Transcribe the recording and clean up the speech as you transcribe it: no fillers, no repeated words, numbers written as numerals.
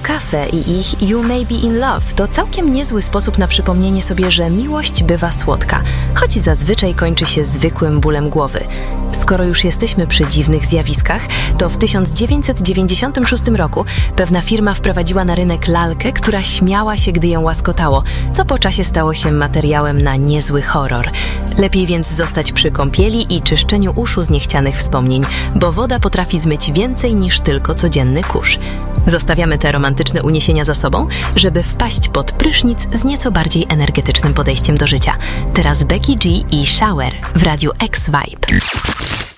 Cafe i ich You May Be In Love to całkiem niezły sposób na przypomnienie sobie, że miłość bywa słodka, choć zazwyczaj kończy się zwykłym bólem głowy. Skoro już jesteśmy przy dziwnych zjawiskach, to w 1996 roku pewna firma wprowadziła na rynek lalkę, która śmiała się, gdy ją łaskotało, co po czasie stało się materiałem na niezły horror. Lepiej więc zostać przy kąpieli i czyszczeniu uszu z niechcianych wspomnień, bo woda potrafi zmyć więcej niż tylko codzienny kurz. Zostawiamy te romantyczne uniesienia za sobą, żeby wpaść pod prysznic z nieco bardziej energetycznym podejściem do życia. Teraz Becky G i Shower w Radiu X Vibe.